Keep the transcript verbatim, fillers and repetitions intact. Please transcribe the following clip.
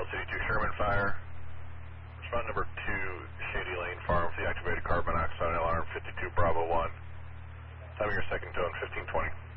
City two Sherman Fire. Respond number two, Shady Lane Farm for the activated carbon monoxide alarm, fifty-two Bravo one. Time of your second tone, fifteen twenty.